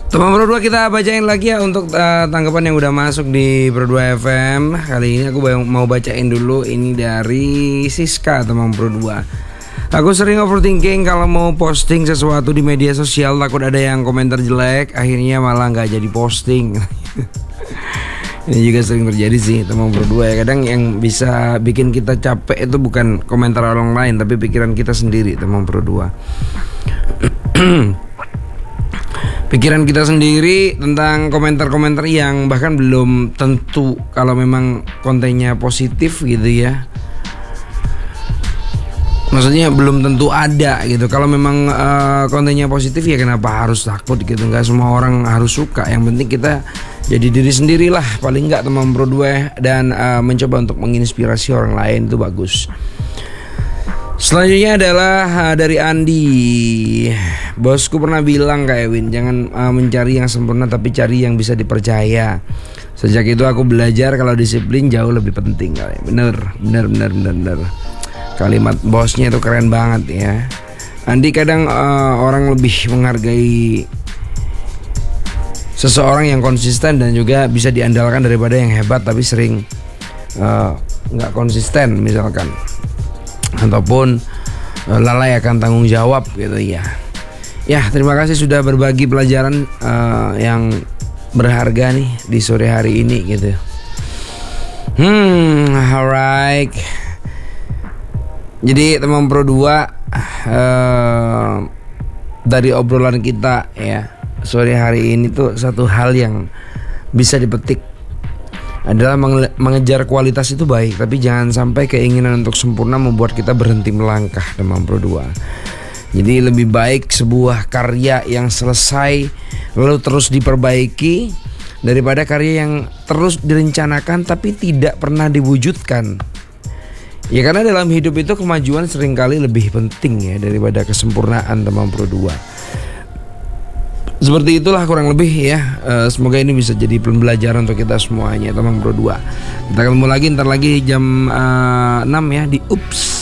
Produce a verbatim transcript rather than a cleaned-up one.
Teman Pro dua, kita bacain lagi ya untuk uh, tanggapan yang udah masuk di Pro dua F M. Kali ini aku mau bacain dulu ini dari Siska, teman Pro dua. Aku sering overthinking kalau mau posting sesuatu di media sosial, takut ada yang komentar jelek, akhirnya malah nggak jadi posting. Ini juga sering terjadi sih, teman Pro dua ya. Kadang yang bisa bikin kita capek itu bukan komentar orang lain, tapi pikiran kita sendiri, teman Pro dua. Pikiran kita sendiri tentang komentar-komentar yang bahkan belum tentu kalau memang kontennya positif gitu ya. Maksudnya belum tentu ada gitu. Kalau memang uh, kontennya positif ya kenapa harus takut gitu. Gak semua orang harus suka. Yang penting kita jadi diri sendirilah, paling gak, teman Pro dua. Dan uh, mencoba untuk menginspirasi orang lain itu bagus. Selanjutnya adalah uh, dari Andi. Bosku pernah bilang Kak Ewin, jangan uh, mencari yang sempurna tapi cari yang bisa dipercaya. Sejak itu aku belajar kalau disiplin jauh lebih penting. Bener, bener, bener, bener, bener. Kalimat bosnya itu keren banget ya. Andi, kadang uh, orang lebih menghargai seseorang yang konsisten dan juga bisa diandalkan daripada yang hebat tapi sering uh, gak konsisten misalkan, ataupun uh, lalai akan tanggung jawab gitu ya. Ya, terima kasih sudah berbagi pelajaran uh, yang berharga nih di sore hari ini gitu. Hmm, alright. Jadi teman Pro dua, uh, dari obrolan kita ya sore hari ini tuh satu hal yang bisa dipetik adalah menge- mengejar kualitas itu baik, tapi jangan sampai keinginan untuk sempurna membuat kita berhenti melangkah, teman Pro dua. Jadi lebih baik sebuah karya yang selesai lalu terus diperbaiki daripada karya yang terus direncanakan tapi tidak pernah diwujudkan. Ya karena dalam hidup itu kemajuan seringkali lebih penting ya daripada kesempurnaan, teman Pro dua. Seperti itulah kurang lebih ya. Semoga ini bisa jadi pembelajaran untuk kita semuanya, teman Pro dua. Kita ketemu lagi ntar lagi jam uh, enam ya di Ups.